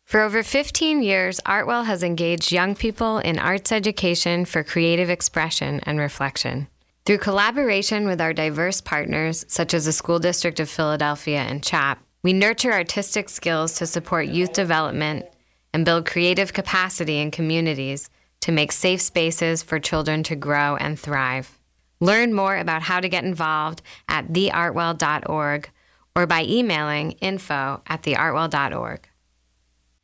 For over 15 years, Artwell has engaged young people in arts education for creative expression and reflection. Through collaboration with our diverse partners, such as the School District of Philadelphia and CHAP, we nurture artistic skills to support youth development and build creative capacity in communities to make safe spaces for children to grow and thrive. Learn more about how to get involved at theartwell.org or by emailing info@theartwell.org.